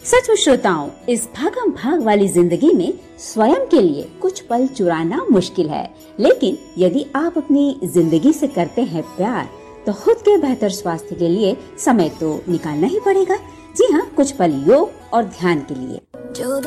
सच में श्रोताओं, इस भागम भाग वाली जिंदगी में स्वयं के लिए कुछ पल चुराना मुश्किल है, लेकिन यदि आप अपनी जिंदगी से करते हैं प्यार तो खुद के बेहतर स्वास्थ्य के लिए समय तो निकालना ही पड़ेगा। जी हाँ, कुछ पल योग और ध्यान के लिए।